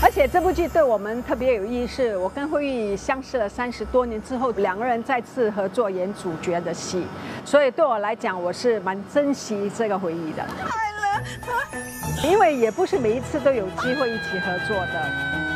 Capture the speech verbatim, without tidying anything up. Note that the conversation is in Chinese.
而且这部剧对我们特别有意义，是我跟惠玉相识了三十多年之后，两个人再次合作演主角的戏，所以对我来讲，我是蛮珍惜这个回忆的。因为也不是每一次都有机会一起合作的。